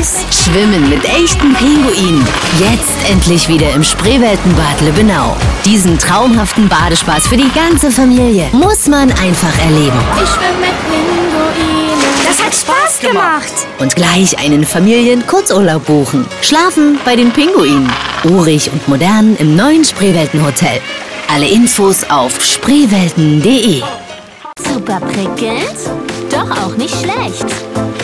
los. Schwimmen mit echten Pinguinen. Jetzt endlich wieder im Spreeweltenbad Lübbenau. Diesen traumhaften Badespaß für die ganze Familie muss man einfach erleben. Ich schwimme mit Pinguinen. Das hat Spaß gemacht. Und gleich einen Familien-Kurzurlaub buchen. Schlafen bei den Pinguinen. Urig und modern im neuen Spreeweltenhotel. Alle Infos auf spreewelten.de. Super prickelnd, doch auch nicht schlecht.